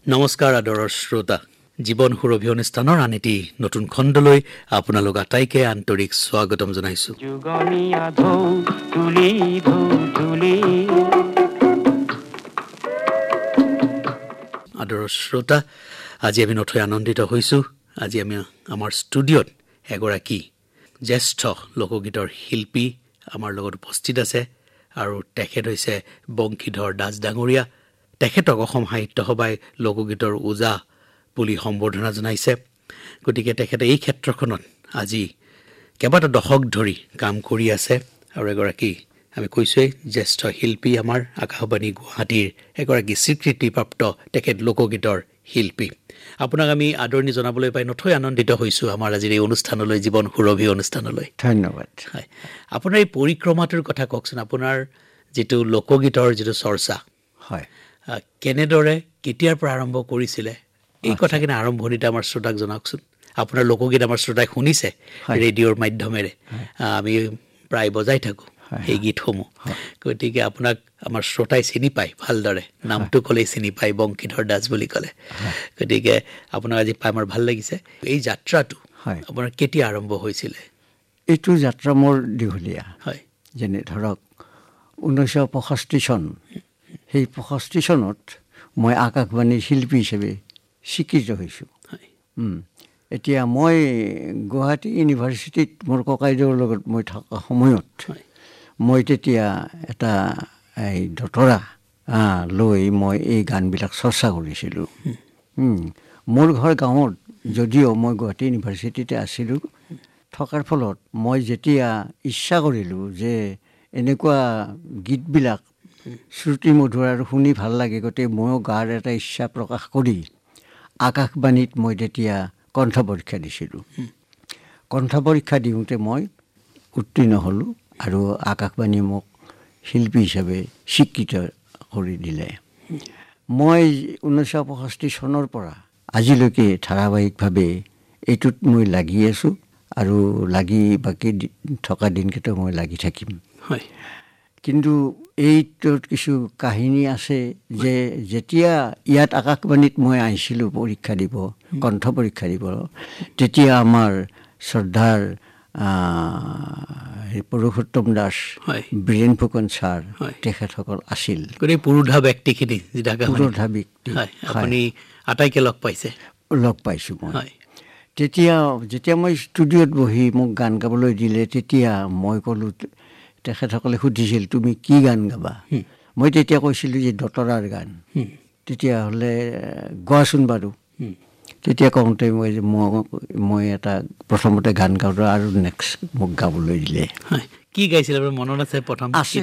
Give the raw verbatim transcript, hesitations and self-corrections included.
নমস্কাৰ আদৰৰ শ্ৰোতা, জীৱন সুৰভি অনুষ্ঠানৰ আন এটি নতুন খণ্ডলৈ আপোনালোক আটাইকে আন্তৰিক স্বাগতম জনাইছো। আদৰৰ শ্ৰোতা, আজি আমি নথৈ আনন্দিত হৈছো। আজি আমি আমাৰ ষ্টুডিঅ'ত এগৰাকী জ্যেষ্ঠ লোকগীতৰ শিল্পী আমাৰ লগত উপস্থিত আছে আৰু তেখেত হৈছে বংশীধৰ দাস ডাঙৰীয়া। তেখেতক অসম সাহিত্য সভাই লোকগীতৰ ওজা বুলি সম্বৰ্ধনা জনাইছে। গতিকে তেখেতে এই ক্ষেত্ৰখনত আজি কেইবাটা দশক ধৰি কাম কৰি আছে আৰু এগৰাকী আমি কৈছোঁৱেই জ্যেষ্ঠ শিল্পী, আমাৰ আকাশবাণী গুৱাহাটীৰ এগৰাকী স্বীকৃতিপ্ৰাপ্ত তেখেত লোকগীতৰ শিল্পী। আপোনাক আমি আদৰণি জনাবলৈ পাই নথৈ আনন্দিত হৈছোঁ আমাৰ আজিৰ এই অনুষ্ঠানলৈ, জীৱন সুৰভি অনুষ্ঠানলৈ। ধন্যবাদ। হয়, আপোনাৰ এই পৰিক্ৰমাটোৰ কথা কওকচোন। আপোনাৰ যিটো লোকগীতৰ যিটো চৰ্চা, হয়, কেনেদৰে কেতিয়াৰ পৰা আৰম্ভ কৰিছিলে এই কথাখিনি আৰম্ভণিতে আমাৰ শ্ৰোতাক জনাওকচোন। আপোনাৰ লোকগীত আমাৰ শ্ৰোতাই শুনিছে ৰেডিঅ'ৰ মাধ্যমেৰে, আমি প্ৰায় বজাই থাকোঁ সেই গীতসমূহ। গতিকে আপোনাক আমাৰ শ্ৰোতাই চিনি পায় ভালদৰে, নামটো ক'লেই চিনি পায়, বংশীধৰ দাস বুলি ক'লে। গতিকে আপোনাক আজি পাই আমাৰ ভাল লাগিছে। এই যাত্ৰাটো আপোনাৰ কেতিয়া আৰম্ভ হৈছিলে? এইটো যাত্ৰা মোৰ দীঘলীয়া। হয়, যেনে ধৰক ঊনৈছশ পঁয়ষষ্ঠি চন, সেই পঁয়ষষ্ঠি চনত মই আকাশবাণীৰ শিল্পী হিচাপে স্বীকৃত হৈছোঁ। এতিয়া মই গুৱাহাটী ইউনিভাৰ্চিটিত মোৰ ককাইদেউৰ লগত মই থকা সময়ত মই তেতিয়া এটা এই দতৰা লৈ মই এই গানবিলাক চৰ্চা কৰিছিলোঁ। মোৰ ঘৰ গাঁৱত, যদিও মই গুৱাহাটী ইউনিভাৰ্চিটিতে আছিলোঁ, থকাৰ ফলত মই যেতিয়া ইচ্ছা কৰিলোঁ যে এনেকুৱা গীতবিলাক শ্ৰুতিমধুৰ আৰু শুনি ভাল লাগে, গতিকে ময়ো গাৰ এটা ইচ্ছা প্ৰকাশ কৰি আকাশবাণীত মই তেতিয়া কণ্ঠ পৰীক্ষা দিছিলোঁ। কণ্ঠ পৰীক্ষা দিওঁতে মই উত্তীৰ্ণ হ'লোঁ আৰু আকাশবাণীয়ে মোক শিল্পী হিচাপে স্বীকৃত কৰি দিলে। মই ঊনৈছশ পঁয়ষষ্ঠি চনৰ পৰা আজিলৈকে ধাৰাবাহিকভাৱে এইটোত মই লাগি আছোঁ আৰু লাগি বাকী থকা দিনকেইটা মই লাগি থাকিম। হয়, কিন্তু এইটোত কিছু কাহিনী আছে যে যেতিয়া ইয়াত আকাশবাণীত মই আহিছিলোঁ পৰীক্ষা দিব, কণ্ঠ পৰীক্ষা দিব, তেতিয়া আমাৰ শ্ৰদ্ধাৰ পুৰুষোত্তম দাস, বীৰেণ ফুকন ছাৰ, তেখেতসকল আছিল। পুৰোধা ব্যক্তিখিনি পুৰোধা ব্যক্তি আপুনি আটাইকে লগ পাইছে? লগ পাইছোঁ মই। তেতিয়া যেতিয়া মই ষ্টুডিঅ'ত বহি মোক গান গাবলৈ দিলে, তেতিয়া মই ক'লোঁ, তেখেতসকলে সুধিছিল তুমি কি গান গাবা? মই তেতিয়া কৈছিলোঁ যে দতৰাৰ গান। তেতিয়াহ'লে গোৱাচোন বাৰু। তেতিয়া কওঁতে মই যে মই মই এটা প্ৰথমতে গান গাওঁ আৰু নেক্সট মোক গাবলৈ দিলে। কি গাইছিল মনত আছে? প্ৰথম আছে